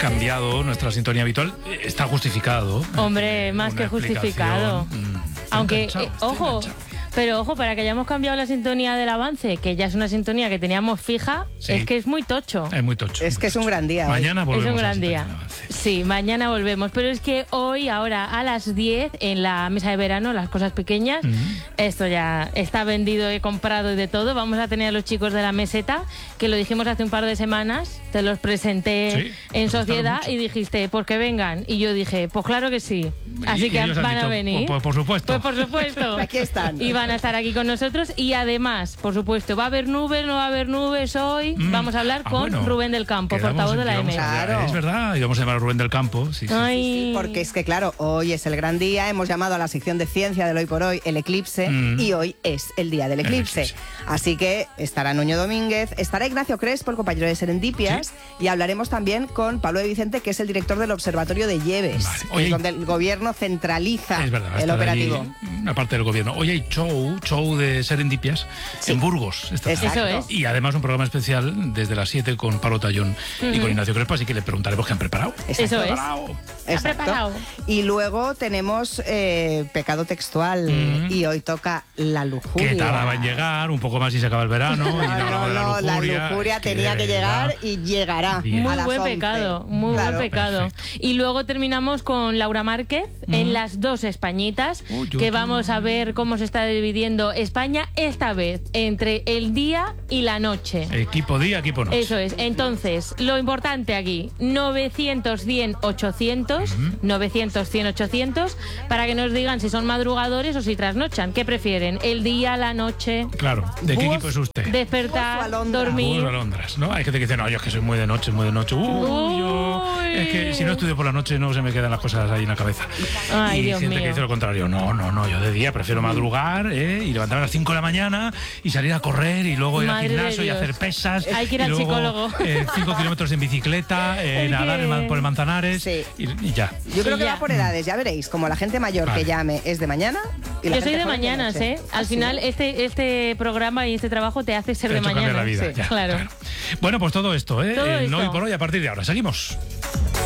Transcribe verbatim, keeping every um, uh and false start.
cambiado nuestra sintonía habitual, está justificado. Hombre, más Una que justificado. Mm, Aunque, enganchado, eh, estoy ojo, enganchado. pero ojo, para que hayamos cambiado la sintonía del avance, que ya es una sintonía que teníamos fija, Sí. es que es muy tocho. Es muy tocho. Es muy que es un tocho. gran día hoy. Mañana volvemos. Es un a la gran sintonía día. del avance. Sí, mañana volvemos. Pero es que hoy, ahora, a las diez, en la mesa de verano, las cosas pequeñas, Ujú. esto ya está vendido, he comprado y de todo. Vamos a tener a los chicos de la meseta, que lo dijimos hace un par de semanas, te los presenté Sí, en me gustaron sociedad mucho. y dijiste, pues que vengan. Y yo dije, pues claro que sí. Así Y- que y ellos han van a dicho, venir. Pues, por supuesto. Pues por supuesto. Aquí están. Y van a estar aquí con nosotros. Y además, por supuesto, va a haber nubes, no va a haber nubes hoy. Mm. Vamos a hablar Ah, con bueno. Rubén del Campo, Quedamos portavoz en de que la vamos M. a hablar, Claro. Es verdad, y vamos a llamar a Rubén del Campo. Sí, sí, Ay. sí. Porque es que, claro, hoy es el gran día, hemos llamado a la sección de ciencia del Hoy por Hoy el eclipse, Mm. y hoy es el día del El eclipse. eclipse. Así que estará Nuño Domínguez, estará Ignacio Crespo, el compañero de Serendipias, y hablaremos también con Pablo de Vicente, que es el director del Observatorio de Lleves, Vale. que Oye, es donde el gobierno centraliza Es verdad, va a el estar operativo. allí una parte del gobierno. Hoy hay show, show de Serendipias Sí. en Burgos. esta tarde. Exacto. Eso es. Y además un programa especial desde las siete con Pablo Tallón y con Ignacio Crespo, así que le preguntaremos qué han preparado. Exacto. Eso es. Preparado. Está preparado. Y luego tenemos eh, pecado textual, Mm. y hoy toca la lujuria. Que tarda en llegar, un poco más y se acaba el verano. y No, hablamos no, de no, la lujuria, lujuria es que tenía de que verdad. llegar y llegará. Bien. a Muy las buen once. pecado, muy Claro. buen pecado. Perfecto. Y luego terminamos con Laura Márquez en las dos Españitas, Uy, uy, que uy. vamos a ver cómo se está dividiendo España esta vez entre el día y la noche. Equipo día, equipo noche. Eso es. Entonces, lo importante aquí, novecientos, cien, ochocientos, novecientos, cien, ochocientos, para que nos digan si son madrugadores o si trasnochan. ¿Qué prefieren? ¿El día, la noche? Claro, ¿de qué Bus equipo es usted? Despertar, Bus o alondra. dormir. Bus o alondras, ¿no? Hay gente que dice, no, yo es que soy muy de noche, muy de noche. Uy, yo- Uy. Es que si no estudio por la noche no se me quedan las cosas ahí en la cabeza. Ay, y Dios gente mío. que dice lo contrario. No, no, no, yo de día prefiero madrugar ¿eh? y levantarme a las cinco de la mañana y salir a correr y luego ir Madre al de gimnasio y Dios. hacer pesas. Hay que ir y al luego, psicólogo. eh, cinco kilómetros en bicicleta, eh, Es nadar que- en Ma- por el Manzanares Sí. y, y ya. Yo creo Y que ya. va por edades, ya veréis, como la gente mayor Vale. que llame es de mañana. Y la Yo soy gente de joven mañanas, noche. ¿eh? Al ¿Ah, sí? final, este, este programa y este trabajo te hace ser Te ha de hecho cambiar mañana. la vida. Sí, ya, claro. Bueno, pues todo esto, ¿eh? Todo En esto. Hoy por Hoy a partir de ahora. Seguimos.